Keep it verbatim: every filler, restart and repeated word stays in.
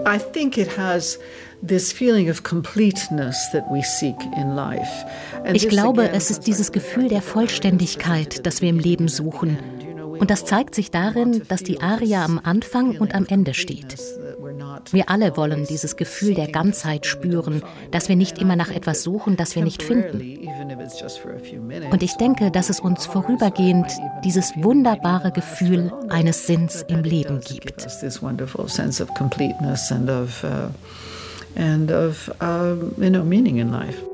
I think it has this feeling of completeness that we seek in life. Ich glaube, es ist dieses Gefühl der Vollständigkeit, das wir im Leben suchen. Und das zeigt sich darin, dass die Aria am Anfang und am Ende steht. Wir alle wollen dieses Gefühl der Ganzheit spüren, dass wir nicht immer nach etwas suchen, das wir nicht finden. Und ich denke, dass es uns vorübergehend dieses wunderbare Gefühl eines Sinns im Leben gibt. And of uh, you know, meaning in life.